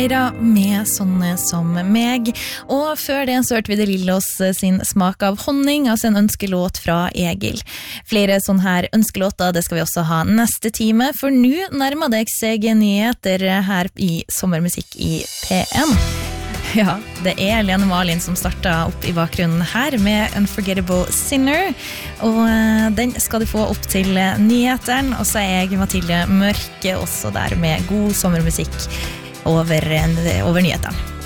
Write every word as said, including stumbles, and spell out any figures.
Med sånne som meg. Og før det så hørte vi det Lillås sin Smak av honning, altså en ønskelåt fra Egil. Flere sånne her ønskelåter, det skal vi også ha neste time, for nå nærmer det seg nyheter her i Sommermusikk i P N. Ja, det er Lene Marlin som startet opp i bakgrunnen her med Unforgettable Sinner, og den skal du få opp til nyheteren, og så er jeg Mathilde Mørke også der med god sommermusikk over, over nyhetene.